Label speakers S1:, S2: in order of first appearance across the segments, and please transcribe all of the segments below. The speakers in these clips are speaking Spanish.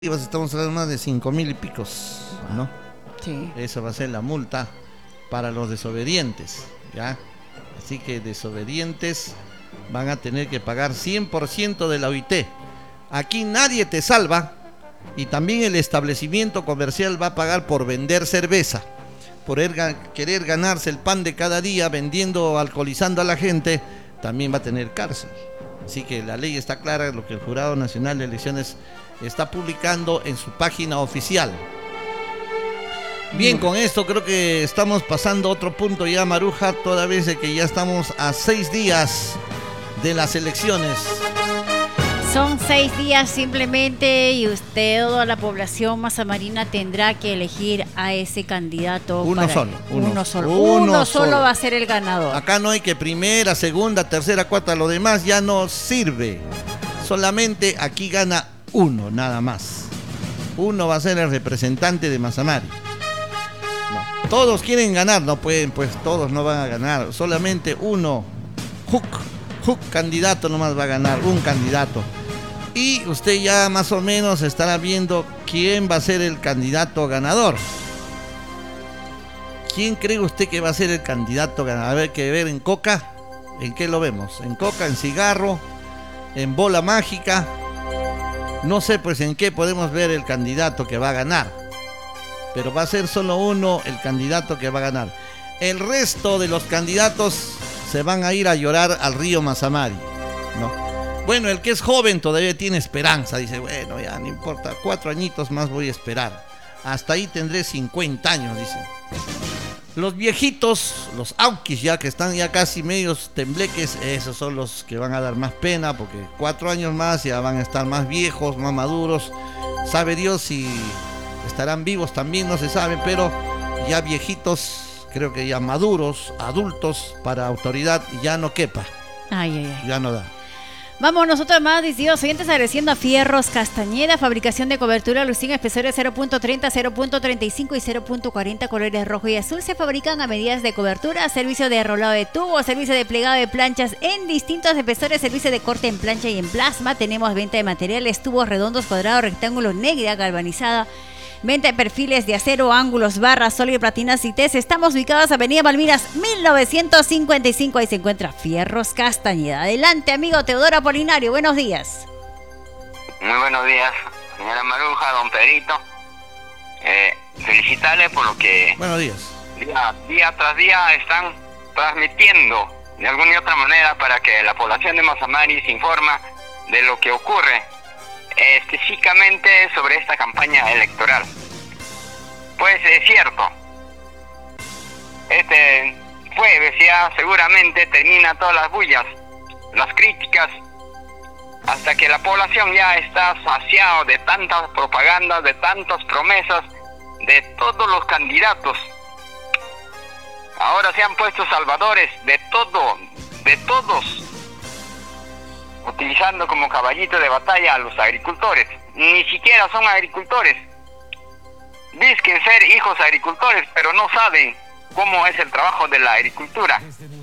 S1: Estamos hablando más de 5.000 y picos, ¿no?
S2: Sí.
S1: Esa va a ser la multa para los desobedientes, ¿ya? Así que desobedientes van a tener que pagar 100% de la OIT. Aquí nadie te salva y también el establecimiento comercial va a pagar por vender cerveza, por querer ganarse el pan de cada día vendiendo, alcoholizando a la gente, también va a tener cárcel. Así que la ley está clara, lo que el Jurado Nacional de Elecciones está publicando en su página oficial. Bien, con esto creo que estamos pasando a otro punto ya, Maruja, toda vez de que ya estamos a 6 días de las elecciones.
S2: Son 6 días simplemente y usted, toda la población mazamarina, tendrá que elegir a ese candidato.
S1: Uno
S2: solo va a ser el ganador.
S1: Acá no hay que primera, segunda, tercera, cuarta, lo demás ya no sirve. Solamente aquí gana uno, nada más. Uno va a ser el representante de Mazamari. No. Todos quieren ganar, no pueden, pues todos no van a ganar. Solamente uno, candidato nomás va a ganar, un candidato. Y usted ya más o menos estará viendo quién va a ser el candidato ganador. ¿Quién cree usted que va a ser el candidato ganador? A ver, que ver en coca, ¿en qué lo vemos? ¿En coca, en cigarro, en bola mágica? No sé pues en qué podemos ver el candidato que va a ganar. Pero va a ser solo uno el candidato que va a ganar. El resto de los candidatos se van a ir a llorar al río Mazamari, ¿no? Bueno, el que es joven todavía tiene esperanza. Dice, bueno, ya no importa, 4 añitos más voy a esperar. Hasta ahí tendré 50 años, dice. Los viejitos, los auquis ya que están ya casi medios tembleques, esos son los que van a dar más pena, porque 4 años más ya van a estar más viejos, más maduros. Sabe Dios si estarán vivos también, no se sabe, pero ya viejitos, creo que ya maduros, adultos, para autoridad ya no quepa. Ya no da.
S2: Vamos nosotros más, distintos oyentes, agradeciendo a Fierros Castañeda, fabricación de cobertura, lucín espesores 0.30, 0.35 y 0.40, colores rojo y azul. Se fabrican a medidas de cobertura, servicio de rolado de tubo, servicio de plegado de planchas en distintos espesores, servicio de corte en plancha y en plasma. Tenemos venta de materiales, tubos redondos, cuadrados, rectángulos, negra, galvanizada. Venta de perfiles de acero, ángulos, barras, sólido, platinas y tes. Estamos ubicados Avenida Palmiras 1955. Ahí se encuentra Fierros Castañeda. Adelante, amigo Teodoro Apolinario. Buenos días.
S3: Muy buenos días, señora Maruja, don Pedrito. Felicitarle por lo que
S1: buenos días.
S3: Día tras día están transmitiendo de alguna y otra manera para que la población de Mazamari se informa de lo que ocurre específicamente sobre esta campaña electoral. Pues es cierto, este jueves ya seguramente termina todas las bullas, las críticas, hasta que la población ya está saciado de tantas propagandas, de tantas promesas, de todos los candidatos. Ahora se han puesto salvadores de todos, utilizando como caballito de batalla a los agricultores. Ni siquiera son agricultores. Dicen ser hijos agricultores, pero no saben cómo es el trabajo de la agricultura.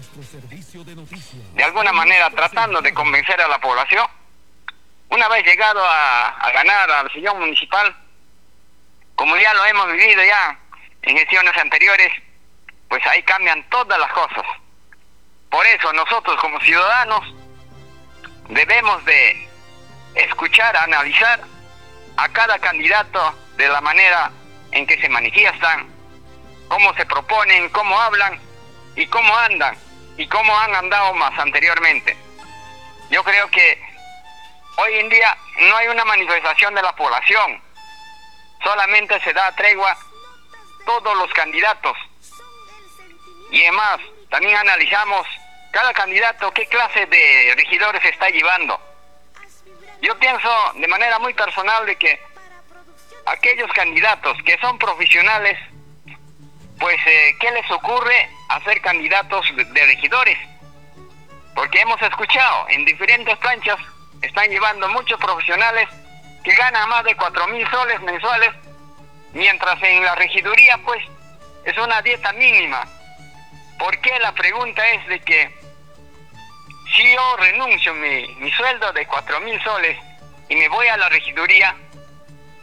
S3: De alguna manera tratando de convencer a la población. Una vez llegado a ganar al sillón municipal, como ya lo hemos vivido ya en gestiones anteriores, pues ahí cambian todas las cosas. Por eso nosotros como ciudadanos debemos de escuchar, analizar a cada candidato de la manera en que se manifiestan, cómo se proponen, cómo hablan y cómo andan y cómo han andado más anteriormente. Yo creo que hoy en día no hay una manifestación de la población, solamente se da tregua todos los candidatos. Y además, también analizamos cada candidato qué clase de regidores está llevando. Yo pienso de manera muy personal de que aquellos candidatos que son profesionales, pues ¿qué les ocurre a ser candidatos de regidores? Porque hemos escuchado en diferentes planchas están llevando muchos profesionales que ganan más de 4.000 soles mensuales, mientras en la regiduría pues es una dieta mínima. ¿Por qué? La pregunta es de que si yo renuncio mi sueldo de 4.000 soles y me voy a la regiduría,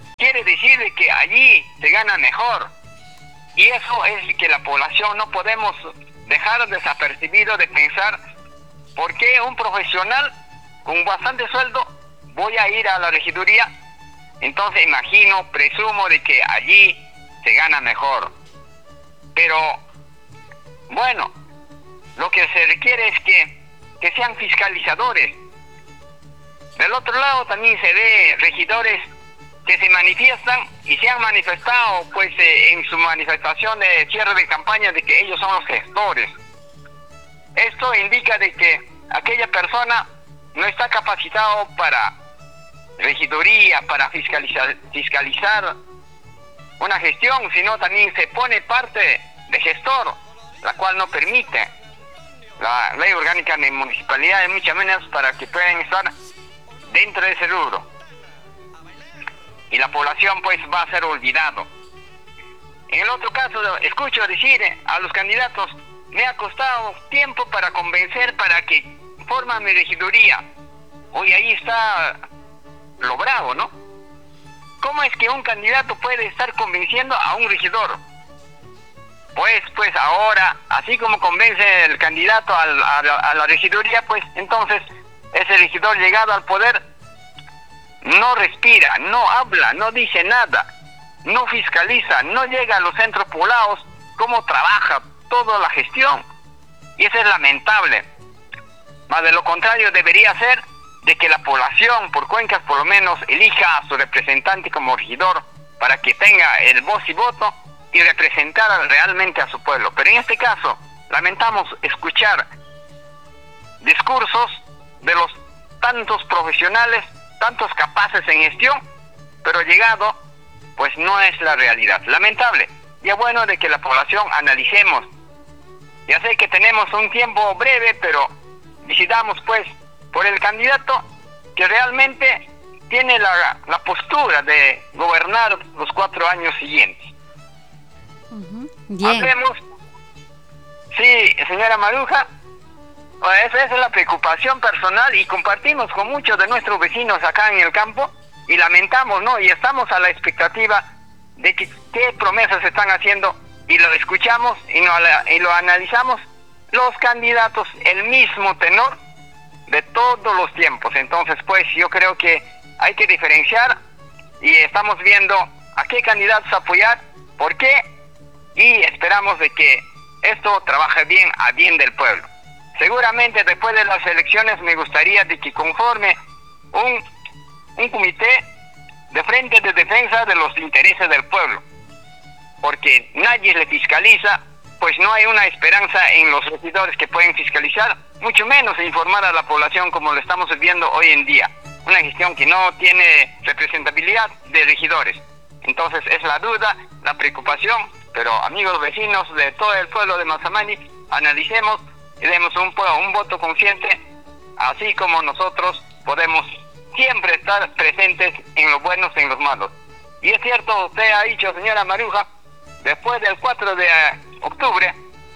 S3: decir de que allí se gana mejor. Y eso es que la población no podemos dejar desapercibido de pensar por qué un profesional con bastante sueldo voy a ir a la regiduría. Entonces imagino, presumo de que allí se gana mejor. Pero bueno, lo que se requiere es que sean fiscalizadores. Del otro lado también se ve regidores que se manifiestan y se han manifestado pues en su manifestación de cierre de campaña de que ellos son los gestores. Esto indica de que aquella persona no está capacitado para regiduría, para fiscalizar una gestión, sino también se pone parte de gestor, la cual no permite la ley orgánica de municipalidades, muchas menos para que puedan estar dentro de ese rubro. Y la población pues va a ser olvidado. En el otro caso, escucho decir a los candidatos, me ha costado tiempo para convencer para que forman mi regiduría. Hoy ahí está lo bravo, ¿no? ¿Cómo es que un candidato puede estar convenciendo a un regidor? Pues ahora, así como convence el candidato a la regiduría, pues entonces ese regidor llegado al poder no respira, no habla, no dice nada, no fiscaliza, no llega a los centros poblados, cómo trabaja toda la gestión. Y eso es lamentable. Más de lo contrario debería ser de que la población por Cuencas por lo menos elija a su representante como regidor para que tenga el voz y voto y representar realmente a su pueblo. Pero en este caso lamentamos escuchar discursos de los tantos profesionales, tantos capaces en gestión, pero llegado pues no es la realidad. Lamentable. Y es bueno de que la población analicemos. Ya sé que tenemos un tiempo breve, pero decidamos pues por el candidato que realmente tiene la postura de gobernar los 4 años siguientes.
S2: Bien.
S3: Hablemos. Sí, señora Maruja, esa es la preocupación personal y compartimos con muchos de nuestros vecinos acá en el campo y lamentamos, ¿no? Y estamos a la expectativa de que qué promesas se están haciendo y lo escuchamos y lo analizamos los candidatos, el mismo tenor de todos los tiempos. Entonces pues yo creo que hay que diferenciar y estamos viendo a qué candidatos apoyar, por qué, y esperamos de que esto trabaje bien a bien del pueblo. Seguramente después de las elecciones me gustaría de que conforme un comité de frente de defensa de los intereses del pueblo, porque nadie le fiscaliza, pues no hay una esperanza en los regidores que pueden fiscalizar, mucho menos informar a la población como lo estamos viendo hoy en día, una gestión que no tiene representabilidad de regidores. Entonces es la duda, la preocupación, pero amigos vecinos de todo el pueblo de Mazamani, analicemos y demos un voto consciente, así como nosotros podemos siempre estar presentes en los buenos y en los malos. Y es cierto, usted ha dicho, señora Maruja, después del 4 de octubre,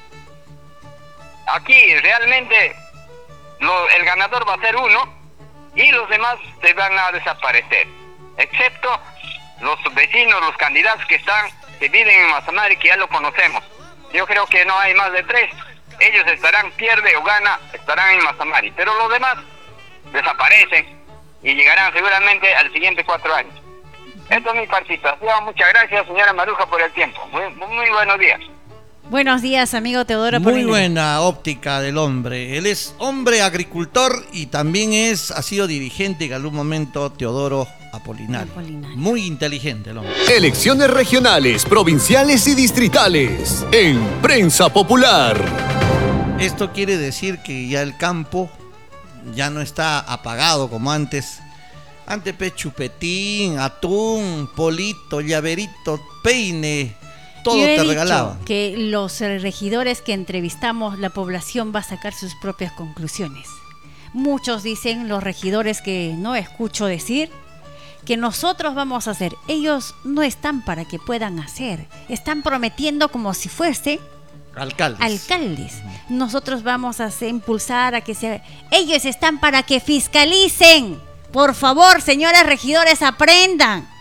S3: aquí realmente el ganador va a ser uno y los demás se van a desaparecer, excepto los vecinos, los candidatos que viven en Mazamani, que ya lo conocemos. Yo creo que no hay más de 3. Ellos estarán, pierde o gana, estarán en Mazamani, pero los demás desaparecen y llegarán seguramente al siguiente 4 años. Esto es mi participación. Muchas gracias, señora Maruja, por el tiempo. Muy buenos días.
S2: Buenos días, amigo Teodoro.
S1: Muy buena óptica del hombre. Él es hombre agricultor y también ha sido dirigente en algún momento Teodoro Apolinario. Muy inteligente el hombre.
S4: Elecciones regionales, provinciales y distritales en Prensa Popular.
S1: Esto quiere decir que ya el campo ya no está apagado como antes. Antes chupetín, atún, polito, llaverito, peine, todo te regalaban.
S2: Que los regidores que entrevistamos, la población va a sacar sus propias conclusiones. Muchos dicen, los regidores que no escucho decir, que nosotros vamos a hacer. Ellos no están para que puedan hacer. Están prometiendo como si fuese alcaldes. Nosotros vamos a impulsar a que sea. Ellos están para que fiscalicen. Por favor, señores regidores, aprendan.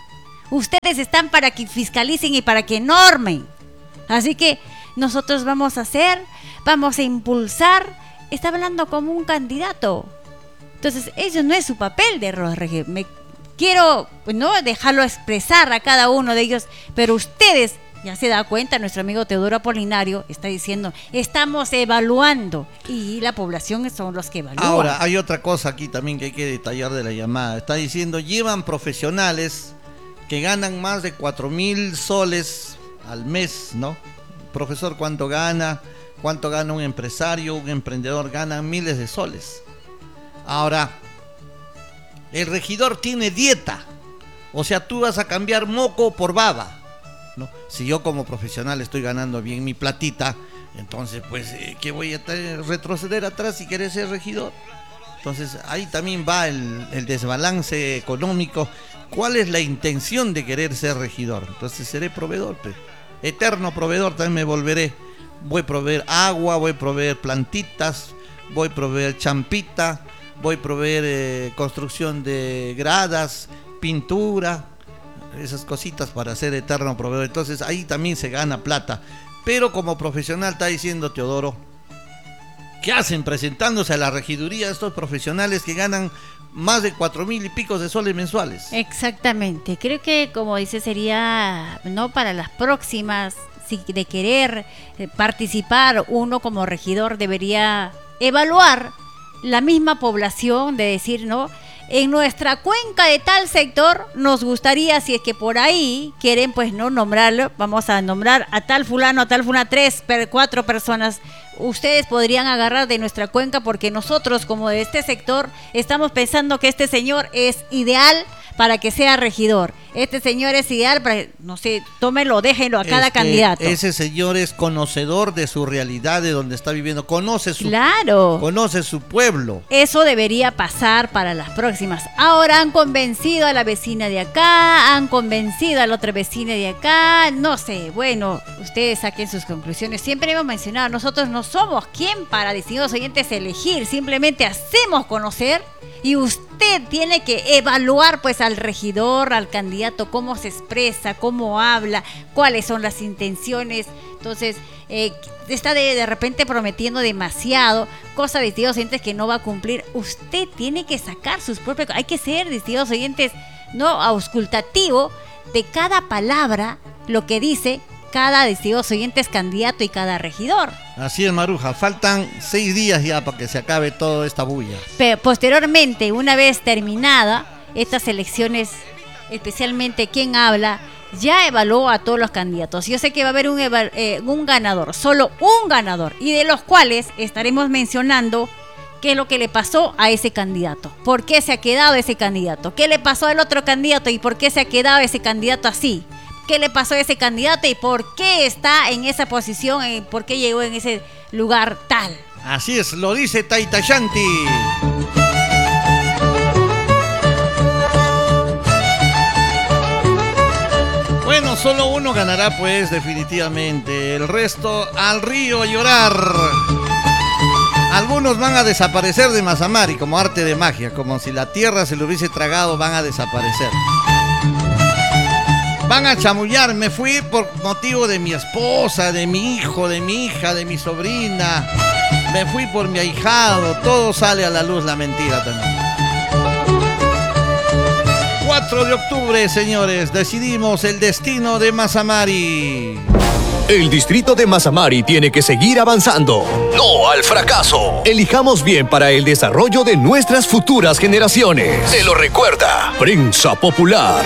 S2: Ustedes están para que fiscalicen y para que normen. Así que nosotros vamos a impulsar. Está hablando como un candidato. Entonces, eso no es su papel de regir. Me quiero no dejarlo expresar a cada uno de ellos, pero ustedes, ya se da cuenta, nuestro amigo Teodoro Apolinario está diciendo, estamos evaluando, y la población son los que evalúan.
S1: Ahora, hay otra cosa aquí también que hay que detallar de la llamada. Está diciendo, llevan profesionales que ganan más de 4.000 soles al mes, ¿no? Profesor, ¿cuánto gana? ¿Cuánto gana un empresario, un emprendedor? Ganan miles de soles. Ahora, el regidor tiene dieta. O sea, tú vas a cambiar moco por baba, ¿no? Si yo como profesional estoy ganando bien mi platita, entonces pues, ¿qué voy a retroceder atrás si quieres ser regidor? Entonces, ahí también va el desbalance económico. ¿Cuál es la intención de querer ser regidor? Entonces seré proveedor, pues. Eterno proveedor también me volveré. Voy a proveer agua, voy a proveer plantitas, voy a proveer champita, voy a proveer construcción de gradas, pintura, esas cositas para ser eterno proveedor. Entonces ahí también se gana plata. Pero como profesional, está diciendo Teodoro, ¿qué hacen presentándose a la regiduría estos profesionales que ganan más de 4.000 y pico de soles mensuales?
S2: Exactamente, creo que como dice sería, no para las próximas, si de querer participar uno como regidor debería evaluar la misma población, de decir, ¿no? En nuestra cuenca de tal sector nos gustaría, si es que por ahí quieren pues no nombrarlo, vamos a nombrar a tal fulano, a tal fulano, 4 personas. Ustedes podrían agarrar de nuestra cuenca porque nosotros como de este sector estamos pensando que este señor es ideal para que sea regidor. Este señor es ideal para, no sé, tómenlo, déjenlo a cada candidato.
S1: Ese señor es conocedor de su realidad, de donde está viviendo, conoce su pueblo.
S2: Eso debería pasar para las próximas. Ahora han convencido a la vecina de acá, han convencido a la otra vecina de acá, no sé, bueno, ustedes saquen sus conclusiones. Siempre hemos mencionado, nosotros no somos quien para, distinguidos oyentes, elegir, simplemente hacemos conocer. Y usted tiene que evaluar pues al regidor, al candidato, cómo se expresa, cómo habla, cuáles son las intenciones. Entonces, está de repente prometiendo demasiado, cosa de distinguidos oyentes que no va a cumplir. Usted tiene que sacar sus propios, hay que ser, distinguidos oyentes, no auscultativo de cada palabra, lo que dice cada distinguidos oyentes candidato y cada regidor.
S1: Así es, Maruja, faltan 6 días ya para que se acabe toda esta bulla.
S2: Pero posteriormente, una vez terminada estas elecciones, especialmente quien habla, ya evaluó a todos los candidatos. Yo sé que va a haber un ganador, solo un ganador, y de los cuales estaremos mencionando qué es lo que le pasó a ese candidato, por qué se ha quedado ese candidato, qué le pasó al otro candidato y por qué se ha quedado ese candidato así. ¿Qué le pasó a ese candidato y por qué está en esa posición y por qué llegó en ese lugar tal?
S1: Así es, lo dice Taita Shanti. Bueno, solo uno ganará pues definitivamente, el resto al río a llorar. Algunos van a desaparecer de Mazamari como arte de magia, como si la tierra se lo hubiese tragado, van a desaparecer. Van a chamullar, me fui por motivo de mi esposa, de mi hijo, de mi hija, de mi sobrina. Me fui por mi ahijado, todo sale a la luz, la mentira también. 4 de octubre, señores, decidimos el destino de Mazamari.
S4: El distrito de Mazamari tiene que seguir avanzando, no al fracaso. Elijamos bien para el desarrollo de nuestras futuras generaciones. Se lo recuerda, Prensa Popular.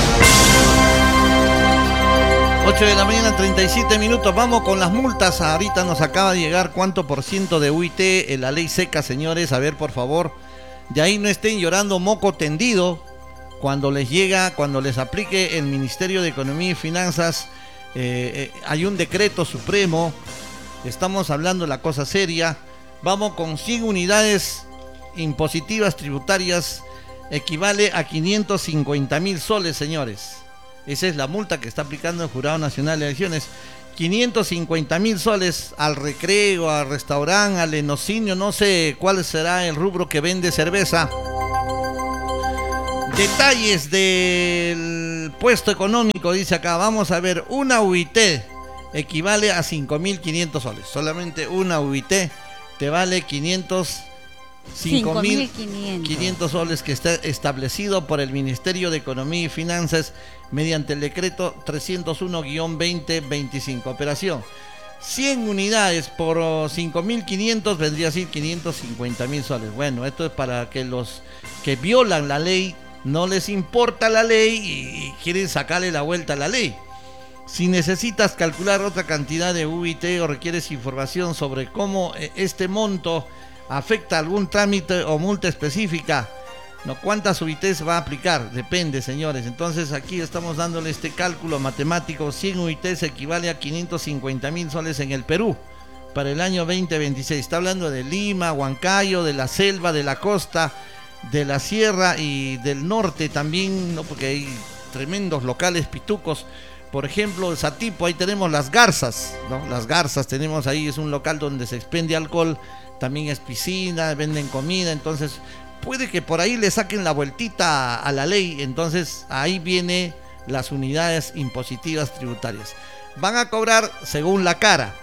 S1: 8 de la mañana, 37 minutos. Vamos con las multas. Ahorita nos acaba de llegar cuánto por ciento de UIT en la ley seca, señores. A ver, por favor. De ahí no estén llorando moco tendido cuando les llega, cuando les aplique el Ministerio de Economía y Finanzas. Hay un decreto supremo. Estamos hablando de la cosa seria. Vamos con 100 unidades impositivas tributarias. Equivale a 550.000 soles, señores. Esa es la multa que está aplicando el Jurado Nacional de Elecciones. 550.000 soles al recreo, al restaurante, al enocinio, no sé cuál será el rubro que vende cerveza. Detalles del presupuesto económico, dice acá, vamos a ver, una UIT equivale a 5.500 soles. Solamente una UIT te vale 5.500 soles, que está establecido por el Ministerio de Economía y Finanzas mediante el decreto 301-2025. Operación 100 unidades por 5.500 vendría a ser 550.000 soles. Bueno, esto es para que los que violan la ley no les importa la ley y quieren sacarle la vuelta a la ley. Si necesitas calcular otra cantidad de UIT o requieres información sobre cómo este monto afecta algún trámite o multa específica, ¿no? ¿Cuántas UITs va a aplicar? Depende, señores. Entonces aquí estamos dándole este cálculo matemático. 100 UITs equivale a 550.000 soles en el Perú para el año 2026. Está hablando de Lima, Huancayo, de la selva, de la costa, de la sierra y del norte también, ¿no? Porque hay tremendos locales pitucos. Por ejemplo, Satipo, ahí tenemos Las Garzas, ¿no? Las Garzas tenemos ahí, es un local donde se expende alcohol, también es piscina, venden comida, entonces puede que por ahí le saquen la vueltita a la ley. Entonces ahí viene las unidades impositivas tributarias. Van a cobrar según la cara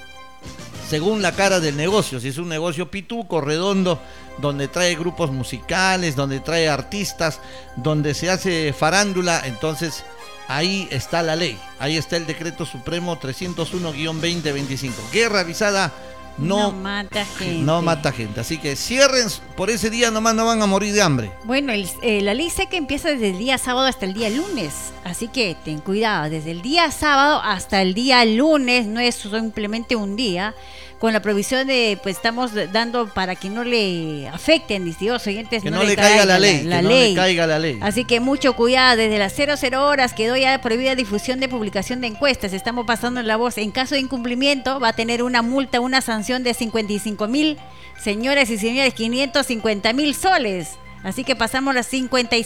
S1: del negocio. Si es un negocio pituco, redondo, donde trae grupos musicales, donde trae artistas, donde se hace farándula, entonces ahí está la ley, ahí está el decreto supremo 301-2025. Guerra avisada no mata gente. Así que cierren por ese día nomás, no van a morir de hambre.
S2: Bueno, la ley seca empieza desde el día sábado hasta el día lunes, así que ten cuidado, desde el día sábado hasta el día lunes, no es simplemente un día, con la provisión de, pues estamos dando para que no le afecten, distintos oyentes,
S1: que no le caiga la ley, no le caiga la ley.
S2: Así que mucho cuidado, desde las 00 horas quedó ya prohibida difusión de publicación de encuestas, estamos pasando la voz. En caso de incumplimiento va a tener una multa, una sanción de 55.000, señores y señores, 550.000 soles. Así que pasamos las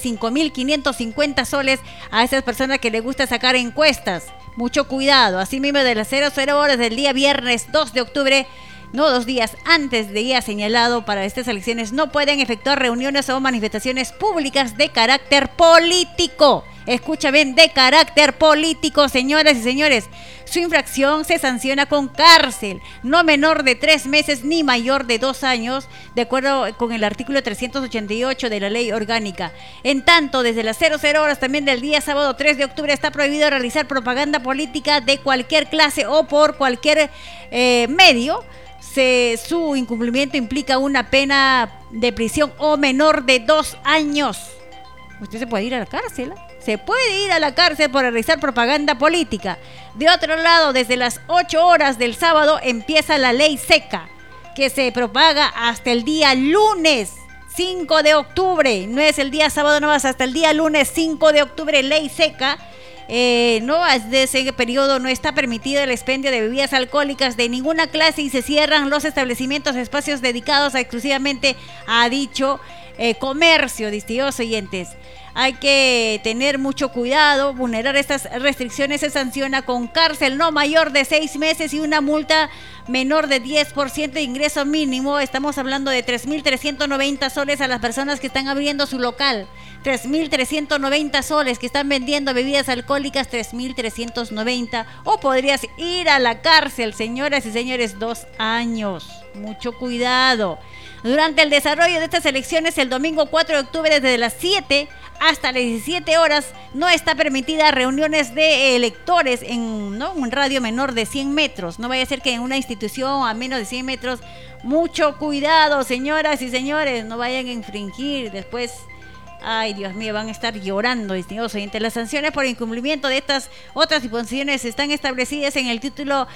S2: 55.550 soles a esas personas que les gusta sacar encuestas. Mucho cuidado. Así mismo, de las 00 horas del día viernes 2 de octubre, no 2 días antes de día señalado para estas elecciones, no pueden efectuar reuniones o manifestaciones públicas de carácter político. Escucha bien, de carácter político, señoras y señores. Su infracción se sanciona con cárcel, no menor de 3 meses ni mayor de 2 años, de acuerdo con el artículo 388 de la Ley Orgánica. En tanto, desde las 00 horas también del día sábado 3 de octubre está prohibido realizar propaganda política de cualquier clase o por cualquier medio. Su incumplimiento implica una pena de prisión o menor de 2 años. Usted se puede ir a la cárcel, ¿eh? Se puede ir a la cárcel por realizar propaganda política. De otro lado, desde las 8 horas del sábado empieza la ley seca, que se propaga hasta el día lunes 5 de octubre. No es el día sábado nomás, hasta el día lunes 5 de octubre, ley seca. No, desde ese periodo no está permitido el expendio de bebidas alcohólicas de ninguna clase y se cierran los establecimientos, espacios dedicados exclusivamente a dicho comercio, distinguidos oyentes. Hay que tener mucho cuidado. Vulnerar estas restricciones se sanciona con cárcel no mayor de 6 meses y una multa menor de 10% de ingreso mínimo. Estamos hablando de 3.390 soles a las personas que están abriendo su local. 3.390 soles que están vendiendo bebidas alcohólicas, 3.390. O podrías ir a la cárcel, señoras y señores, 2 años. Mucho cuidado. Durante el desarrollo de estas elecciones, el domingo 4 de octubre, desde las 7 hasta las 17 horas, no está permitida reuniones de electores en un radio menor de 100 metros. No vaya a ser que en una institución a menos de 100 metros, mucho cuidado, señoras y señores, no vayan a infringir después. Ay, Dios mío, van a estar llorando, distinguidos oyentes. Las sanciones por incumplimiento de estas otras disposiciones están establecidas en el título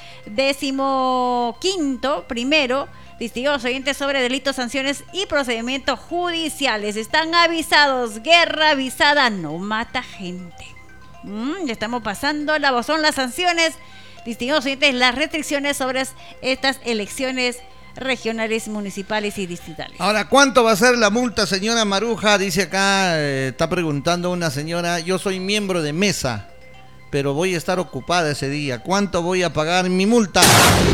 S2: 15º, primero, distinguidos oyentes, sobre delitos, sanciones y procedimientos judiciales. Están avisados. Guerra avisada no mata gente. Ya estamos pasando la voz. Son las sanciones, distinguidos oyentes, las restricciones sobre estas elecciones regionales, municipales y distritales.
S1: Ahora, ¿cuánto va a ser la multa, señora Maruja? Dice acá, está preguntando una señora: yo soy miembro de mesa, pero voy a estar ocupada ese día. ¿Cuánto voy a pagar mi multa?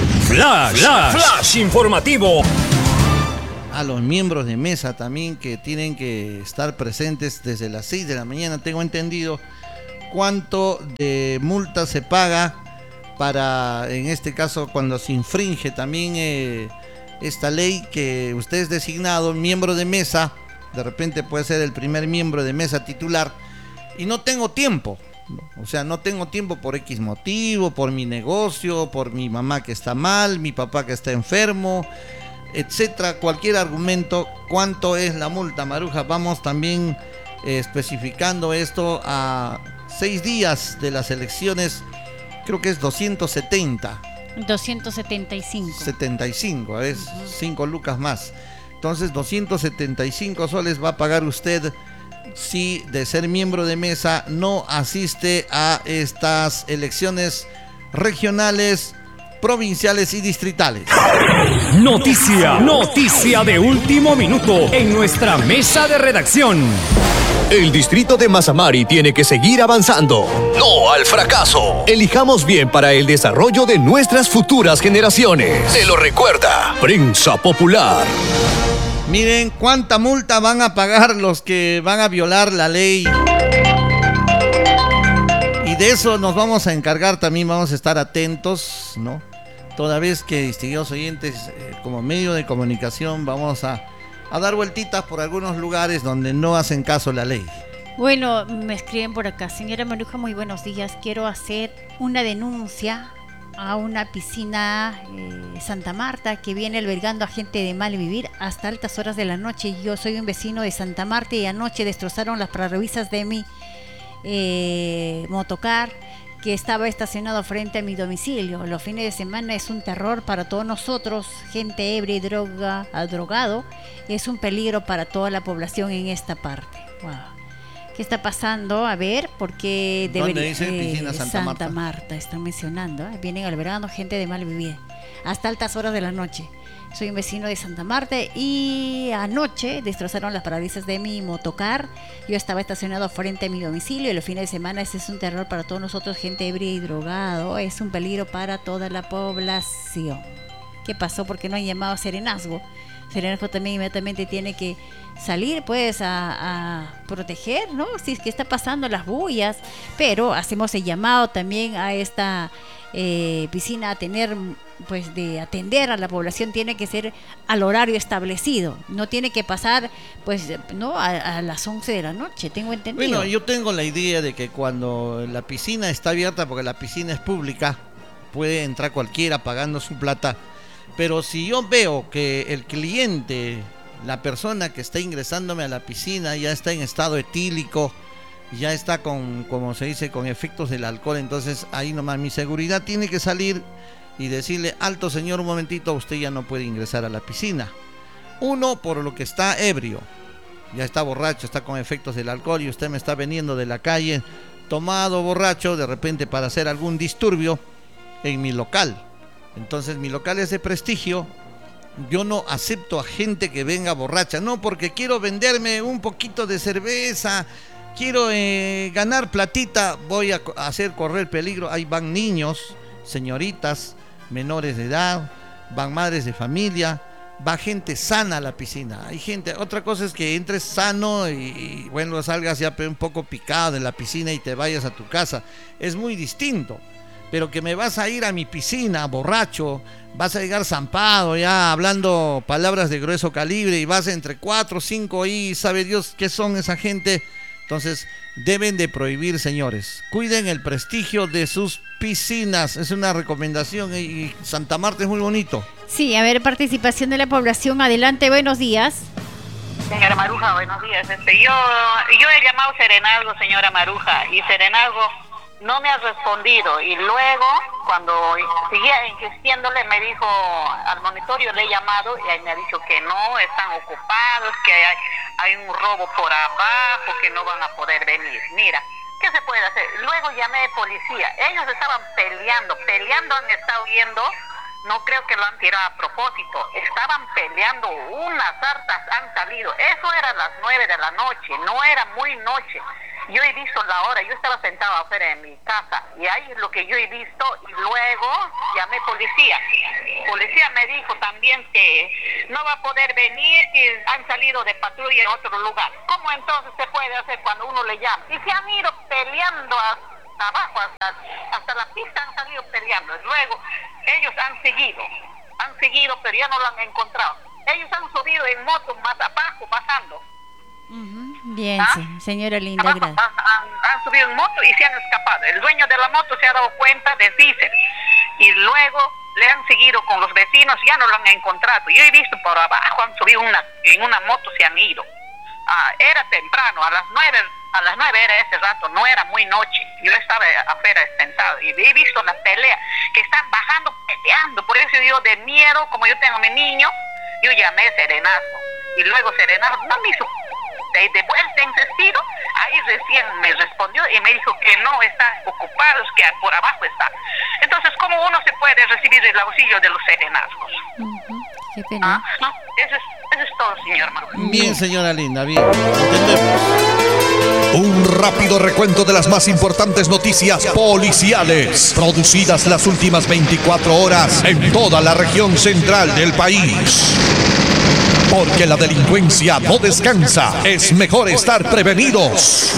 S4: Flash informativo.
S1: A los miembros de mesa también, que tienen que estar presentes desde las 6 de la mañana, tengo entendido, cuánto de multa se paga para, en este caso, cuando se infringe también esta ley, que usted es designado miembro de mesa, de repente puede ser el primer miembro de mesa titular, y no tengo tiempo. O sea, no tengo tiempo por X motivo, por mi negocio, por mi mamá que está mal, mi papá que está enfermo, etcétera, cualquier argumento. ¿Cuánto es la multa, Maruja? Vamos también especificando esto a 6 días de las elecciones, creo que es 270.
S2: 275.
S1: 75, es 5 lucas más. Entonces 275 soles va a pagar usted si de ser miembro de mesa no asiste a estas elecciones regionales, provinciales y distritales.
S5: Noticia de último minuto en nuestra mesa de redacción.
S4: El distrito de Mazamari tiene que seguir avanzando. No al fracaso. Elijamos bien para el desarrollo de nuestras futuras generaciones. Se lo recuerda Prensa Popular.
S1: Miren cuánta multa van a pagar los que van a violar la ley. Y de eso nos vamos a encargar también, vamos a estar atentos, ¿no? Toda vez que, distinguidos oyentes, como medio de comunicación, vamos a dar vueltitas por algunos lugares donde no hacen caso a la ley.
S2: Bueno, me escriben por acá. Señora Maruja, muy buenos días. Quiero hacer una denuncia a una piscina Santa Marta que viene albergando a gente de mal vivir hasta altas horas de la noche. Yo soy un vecino de Santa Marta y anoche destrozaron las parabrisas de mi motocar que estaba estacionado frente a mi domicilio. Los fines de semana es un terror para todos nosotros, gente ebria y drogado. Es un peligro para toda la población en esta parte. Wow. ¿Qué está pasando? A ver, porque
S1: ¿dónde dice piscina
S2: Santa Marta están mencionando, vienen albergando gente de mal vivir hasta altas horas de la noche. Soy un vecino de Santa Marta y anoche destrozaron las parabrisas de mi motocar. Yo estaba estacionado frente a mi domicilio y los fines de semana ese es un terror para todos nosotros, gente ebria y drogado. Es un peligro para toda la población. ¿Qué pasó? ¿Por qué no han llamado a Serenazgo? Serenazgo también inmediatamente tiene que salir pues a proteger, ¿no? Si es que está pasando las bullas, pero hacemos el llamado también a esta piscina a tener, pues, de atender a la población. Tiene que ser al horario establecido, no tiene que pasar pues no a las 11 de la noche, tengo entendido.
S1: Bueno, yo tengo la idea de que cuando la piscina está abierta, porque la piscina es pública, puede entrar cualquiera pagando su plata. Pero si yo veo que el cliente, la persona que está ingresándome a la piscina, ya está en estado etílico, ya está con, como se dice, con efectos del alcohol, entonces ahí nomás mi seguridad tiene que salir y decirle: alto señor, un momentito, usted ya no puede ingresar a la piscina. Uno, por lo que está ebrio, ya está borracho, está con efectos del alcohol y usted me está veniendo de la calle tomado, borracho, de repente para hacer algún disturbio en mi local. Entonces mi local es de prestigio, yo no acepto a gente que venga borracha, no porque quiero venderme un poquito de cerveza, quiero ganar platita, voy a hacer correr peligro. Ahí van niños, señoritas, menores de edad, van madres de familia, va gente sana a la piscina. Hay gente, otra cosa es que entres sano y bueno, salgas ya un poco picado de la piscina y te vayas a tu casa, es muy distinto. Pero que me vas a ir a mi piscina borracho, vas a llegar zampado ya hablando palabras de grueso calibre y vas entre 4 o 5 y sabe Dios qué son esa gente. Entonces deben de prohibir, señores, cuiden el prestigio de sus piscinas, es una recomendación. Y Santa Marta es muy bonito.
S2: Sí, a ver, participación de la población, adelante, buenos días.
S6: Señora Maruja, buenos días. Yo he llamado Serenazgo, señora Maruja, y Serenazgo no me ha respondido, y luego cuando seguía insistiéndole me dijo al monitorio, le he llamado y ahí me ha dicho que no, están ocupados, que hay un robo por abajo, que no van a poder venir. Mira, ¿qué se puede hacer? Luego llamé a policía, ellos estaban peleando han estado viendo, no creo que lo han tirado a propósito, estaban peleando, unas hartas han salido, eso era a las 9 de la noche, no era muy noche. yo he visto la hora, yo estaba sentada afuera en mi casa y ahí es lo que yo he visto y luego llamé policía. Policía me dijo también que no va a poder venir, que han salido de patrulla en otro lugar. ¿Cómo entonces se puede hacer cuando uno le llama? Y se han ido peleando hasta abajo, hasta la pista han salido peleando. Luego ellos han seguido, pero ya no lo han encontrado. Ellos han subido en moto más abajo, bajando.
S2: Bien, sí, señora linda, gracias.
S6: Han subido en moto y se han escapado. El dueño de la moto se ha dado cuenta de Diesel y luego le han seguido con los vecinos, ya no lo han encontrado. Yo he visto por abajo, han subido en una moto, se han ido. Era temprano, a las 9 era ese rato, no era muy noche. Yo estaba afuera sentado y he visto la pelea, que están bajando, peleando. Por eso yo de miedo, como yo tengo a mi niño, yo llamé Serenazgo. Y luego Serenazgo no me hizo de vuelta insistido, ahí recién me respondió y me dijo que no está ocupado, que por abajo está. Entonces, ¿cómo uno se puede recibir el auxilio de los serenazgos?
S2: Qué pena.
S6: No, eso es todo, señor Maruja.
S1: Bien, señora linda, bien. Entendemos.
S4: Un rápido recuento de las más importantes noticias policiales producidas las últimas 24 horas en toda la región central del país. Porque la delincuencia no descansa, es mejor estar prevenidos.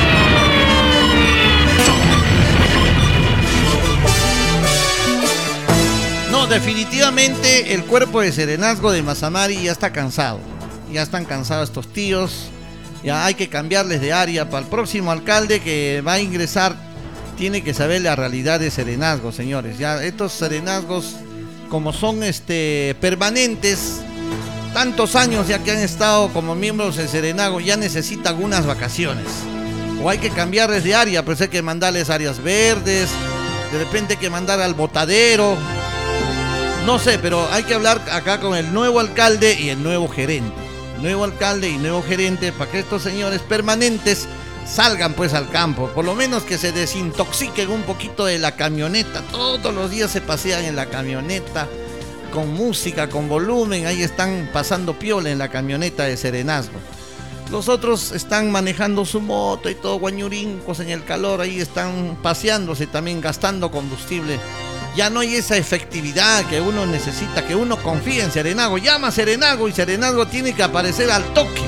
S1: No, definitivamente el cuerpo de Serenazgo de Mazamari ya está cansado. Ya están cansados estos tíos. Ya hay que cambiarles de área. Para el próximo alcalde que va a ingresar, tiene que saber la realidad de Serenazgo, señores. Ya estos serenazgos, como son permanentes, tantos años ya que han estado como miembros de Serenazgo, ya necesitan algunas vacaciones. O hay que cambiarles de área, pues hay que mandarles áreas verdes, de repente hay que mandar al botadero. No sé, pero hay que hablar acá con el nuevo alcalde y el nuevo gerente. Nuevo alcalde y nuevo gerente para que estos señores permanentes salgan pues al campo. Por lo menos que se desintoxiquen un poquito de la camioneta. Todos los días se pasean en la camioneta, con música, con volumen. Ahí están pasando piola en la camioneta de Serenazgo. Los otros están manejando su moto y todo guañurincos en el calor. Ahí están paseándose también, gastando combustible. Ya no hay esa efectividad que uno necesita, que uno confía en Serenazgo. Llama a Serenazgo y Serenazgo tiene que aparecer al toque.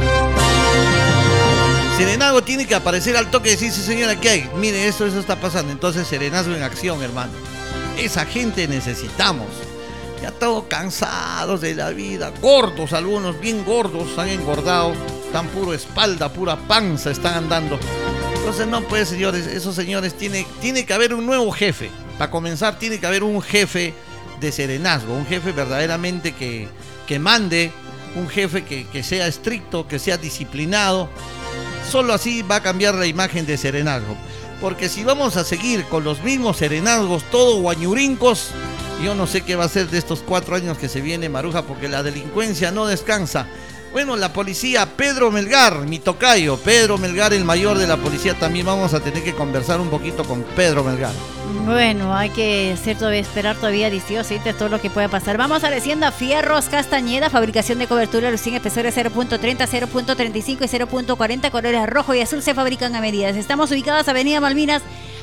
S1: Serenazgo tiene que aparecer al toque y decir, sí señora, ¿qué hay? Mire, eso está pasando. Entonces Serenazgo en acción, hermano. Esa gente necesitamos. Ya todos cansados de la vida, gordos algunos, bien gordos, han engordado, están puro espalda, pura panza, están andando. Entonces no pues señores, esos señores tiene que haber un nuevo jefe. Para comenzar tiene que haber un jefe de Serenazgo, un jefe verdaderamente que mande, un jefe que sea estricto, que sea disciplinado. Solo así va a cambiar la imagen de Serenazgo. Porque si vamos a seguir con los mismos Serenazgos, todos guañurincos, yo no sé qué va a ser de estos 4 años que se viene, Maruja, porque la delincuencia no descansa. Bueno, la policía, Pedro Melgar, mi tocayo, Pedro Melgar, el mayor de la policía, también vamos a tener que conversar un poquito con Pedro Melgar.
S2: Bueno, hay que esperar todavía 18, ¿sí? Todo lo que pueda pasar. Vamos agradeciendo a Fierros Castañeda, fabricación de cobertura, lucín espesores 0.30, 0.35 y 0.40, colores rojo y azul se fabrican a medidas. Estamos ubicados Avenida Malvinas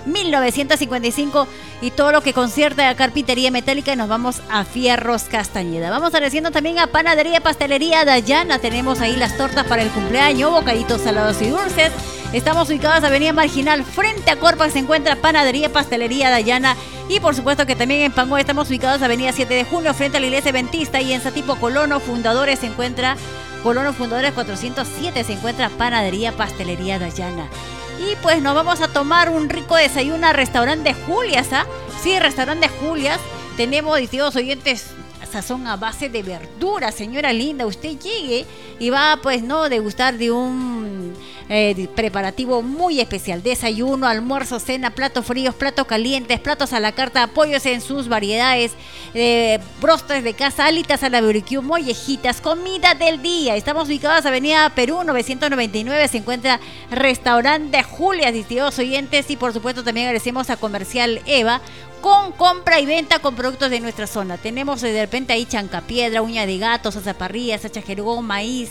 S2: 1955 y todo lo que concierne a carpintería metálica, y nos vamos a Fierros Castañeda. Vamos agradeciendo también a Panadería Pastelería Dayana. Tenemos ahí las tortas para el cumpleaños, bocaditos salados y dulces. Estamos ubicados Avenida Marginal, frente a Corpac se encuentra Panadería Pastelería Dayana. Y por supuesto que también en Panguá estamos ubicados Avenida 7 de Junio, frente a la Iglesia Adventista, y en Satipo Colono Fundadores se encuentra Colono Fundadores 407, se encuentra Panadería Pastelería Dayana. Y pues nos vamos a tomar un rico desayuno a Restaurante Julias, ¿ah? Sí, Restaurante Julias. Tenemos, distintos oyentes, sazón a base de verduras, señora linda. Usted llegue y va, pues, no, degustar de un preparativo muy especial. Desayuno, almuerzo, cena, platos fríos, platos calientes, platos a la carta, pollos en sus variedades, brostes de casa, alitas a la barbecue, mollejitas, comida del día. Estamos ubicados Avenida Perú 999, se encuentra Restaurante Julias, distintos oyentes. Y por supuesto también agradecemos a Comercial Eva, con compra y venta con productos de nuestra zona. Tenemos de repente ahí chancapiedra, uña de gato, salsa parrilla, salsa jergón, maíz,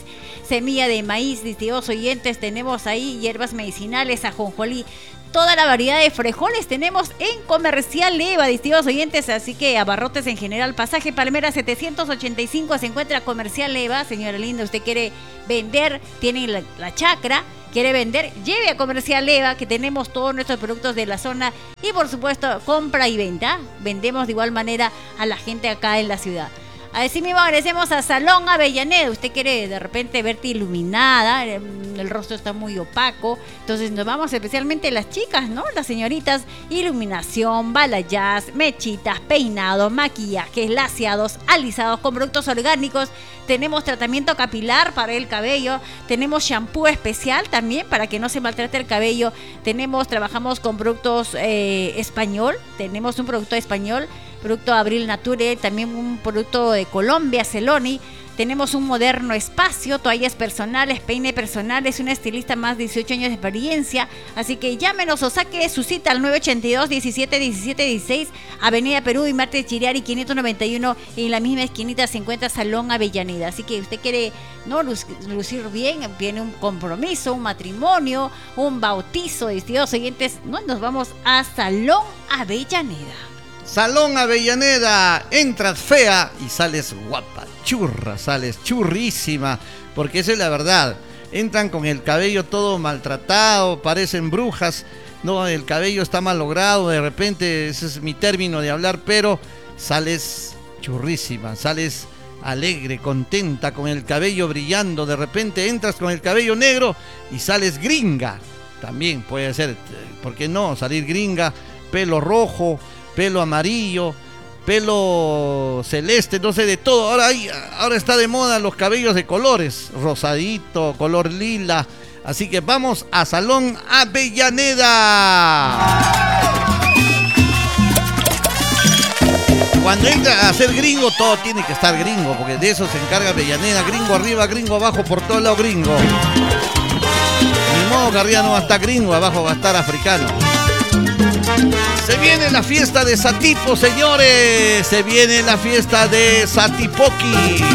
S2: semilla de maíz, distintos oyentes, tenemos ahí hierbas medicinales, ajonjolí, toda la variedad de frijoles tenemos en Comercial Eva, distintos oyentes, así que abarrotes en general, pasaje Palmera 785 se encuentra Comercial Eva. Señora linda, usted quiere vender, tiene la chacra, quiere vender, lleve a Comercial Eva, que tenemos todos nuestros productos de la zona y por supuesto compra y venta, vendemos de igual manera a la gente acá en la ciudad. Así mismo agradecemos a Salón Avellaneda. Usted quiere de repente verte iluminada, el rostro está muy opaco, entonces nos vamos especialmente las chicas, ¿no? Las señoritas, iluminación, balayage, mechitas, peinados, maquillajes, laseados, alisados con productos orgánicos. Tenemos tratamiento capilar para el cabello, tenemos shampoo especial también para que no se maltrate el cabello. Trabajamos con productos español, tenemos un producto español, producto Abril Nature, también un producto de Colombia, Celoni. Tenemos un moderno espacio, toallas personales, peine personal, es una estilista más de 18 años de experiencia, así que llámenos o saque su cita al 982-17-17-16, Avenida Perú y Marte Chiriari 591, y en la misma esquinita se encuentra Salón Avellaneda. Así que usted quiere no lucir bien, viene un compromiso, un matrimonio, un bautizo, distintos oyentes, no, nos vamos a Salón Avellaneda.
S1: Salón Avellaneda, entras fea y sales guapa, churra, sales churrísima, porque esa es la verdad. Entran con el cabello todo maltratado, parecen brujas, no, el cabello está mal logrado, de repente, ese es mi término de hablar, pero sales churrísima, sales alegre, contenta, con el cabello brillando. De repente entras con el cabello negro y sales gringa, también puede ser, ¿por qué no? Salir gringa, pelo rojo, pelo amarillo, pelo celeste, no sé, de todo. Ahora está de moda los cabellos de colores, rosadito, color lila. Así que vamos a Salón Avellaneda. Cuando entra a ser gringo, todo tiene que estar gringo, porque de eso se encarga Avellaneda. Gringo arriba, gringo abajo, por todos lados gringo. Ni modo que arriba no va a estar gringo, abajo va a estar africano. Se viene la fiesta de Satipo, señores. Se viene la fiesta de Satipoki.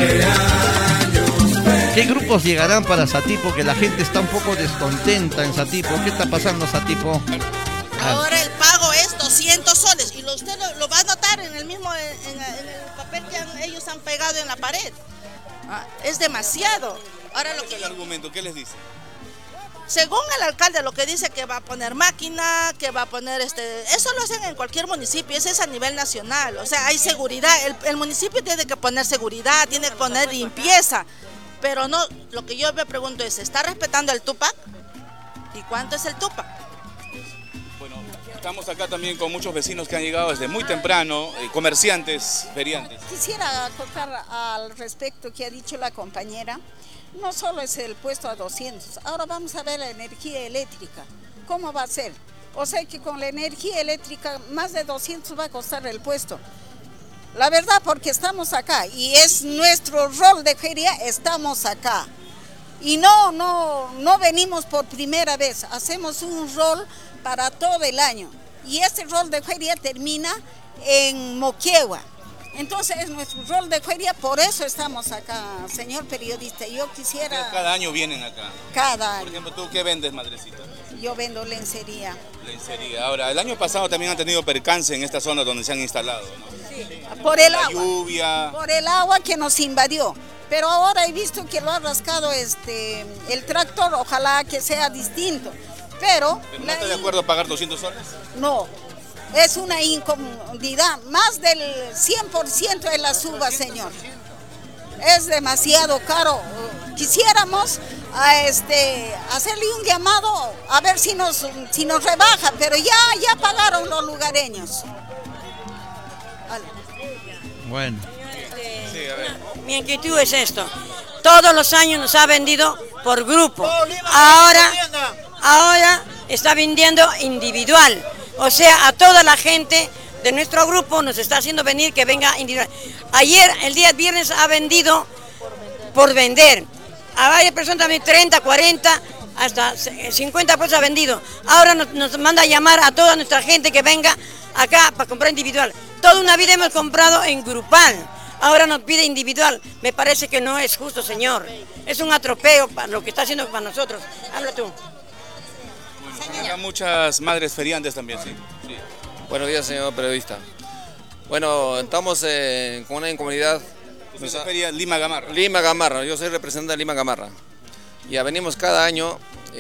S1: ¿Qué grupos llegarán para Satipo? Que la gente está un poco descontenta en Satipo. ¿Qué está pasando, Satipo?
S7: Ahora el pago es 200 soles y usted lo va a notar en el mismo en el papel que ellos han pegado en la pared. Es demasiado. Ahora
S8: ¿Cuál es el argumento? ¿Qué les dice?
S7: Según el alcalde, lo que dice que va a poner máquina, que va a poner eso lo hacen en cualquier municipio, ese es a nivel nacional, o sea, hay seguridad, el municipio tiene que poner seguridad, tiene que poner limpieza, pero no, lo que yo me pregunto es, ¿está respetando el Tupac? ¿Y cuánto es el Tupac?
S8: Bueno, estamos acá también con muchos vecinos que han llegado desde muy temprano, comerciantes, feriantes.
S9: Quisiera tocar al respecto que ha dicho la compañera. No solo es el puesto a 200, ahora vamos a ver la energía eléctrica, ¿cómo va a ser? O sea que con la energía eléctrica más de 200 va a costar el puesto. La verdad, porque estamos acá y es nuestro rol de feria, estamos acá. Y no venimos por primera vez, hacemos un rol para todo el año. Y este rol de feria termina en Moquegua. Entonces es nuestro rol de feria, por eso estamos acá, señor periodista. Yo quisiera...
S8: Cada año vienen acá.
S9: Cada año.
S8: Por ejemplo, ¿tú qué vendes, madrecita?
S9: Yo vendo lencería.
S8: Lencería. Ahora, el año pasado también han tenido percance en esta zona donde se han instalado, ¿no?
S9: Sí, por el agua.
S8: Lluvia.
S9: Por el agua que nos invadió. Pero ahora he visto que lo ha rascado el tractor, ojalá que sea distinto. Pero
S8: ¿No está de acuerdo pagar 200 soles?
S9: No. Es una incomodidad, más del 100% de la suba, señor. Es demasiado caro. Quisiéramos hacerle un llamado a ver si nos rebaja, pero ya pagaron los lugareños. Vale.
S1: Bueno.
S8: Sí, a ver.
S10: Mi inquietud es esto. Todos los años nos ha vendido por grupo. Ahora está vendiendo individual. O sea, a toda la gente de nuestro grupo nos está haciendo venir que venga individual. Ayer, el día viernes, ha vendido por vender. A varias personas también, 30, 40, hasta 50 personas ha vendido. Ahora nos manda a llamar a toda nuestra gente que venga acá para comprar individual. Toda una vida hemos comprado en grupal. Ahora nos pide individual. Me parece que no es justo, señor. Es un atropello para lo que está haciendo para nosotros. Habla tú.
S8: Bueno, acá muchas madres feriantes también, sí.
S11: Buenos días, señor periodista. Bueno, estamos con una comunidad.
S8: ¿Nuestra feria Lima Gamarra?
S11: Lima Gamarra, yo soy representante de Lima Gamarra. Ya venimos cada año,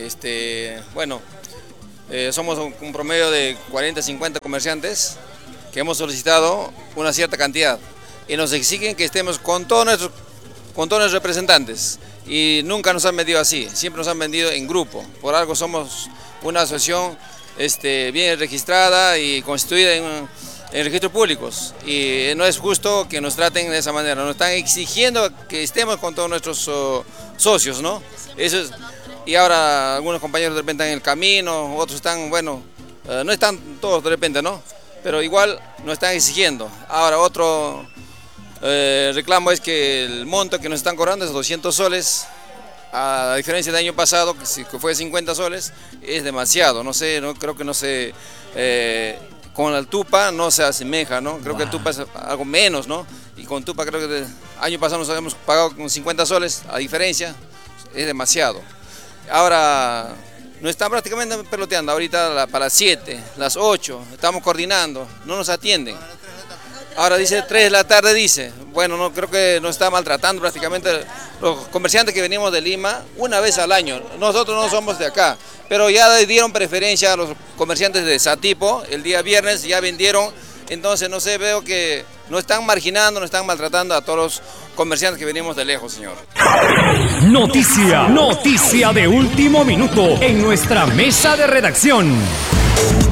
S11: somos un promedio de 40, 50 comerciantes que hemos solicitado una cierta cantidad y nos exigen que estemos con todos nuestros representantes y nunca nos han vendido así, siempre nos han vendido en grupo. Por algo somos una asociación bien registrada y constituida en registros públicos y no es justo que nos traten de esa manera, nos están exigiendo que estemos con todos nuestros socios, ¿no? Eso es, y ahora algunos compañeros de repente están en el camino, otros están, no están todos de repente, ¿no? Pero igual nos están exigiendo. Ahora otro reclamo es que el monto que nos están cobrando es 200 soles, a diferencia del año pasado que fue 50 soles, es demasiado, no sé, creo que no se... con el Tupa no se asemeja, ¿no? Creo que el Tupa es algo menos, ¿no? Y con Tupa creo que el año pasado nos habíamos pagado con 50 soles, a diferencia, es demasiado. Ahora, nos están prácticamente peloteando, ahorita para las 7, las 8, estamos coordinando, no nos atienden. Ahora dice 3 de la tarde, dice, no creo que nos está maltratando prácticamente los comerciantes que venimos de Lima una vez al año. Nosotros no somos de acá, pero ya dieron preferencia a los comerciantes de Satipo, el día viernes ya vendieron, entonces no sé, veo que nos están marginando, nos están maltratando a todos los comerciantes que venimos de lejos, señor.
S5: Noticia de último minuto en nuestra mesa de redacción.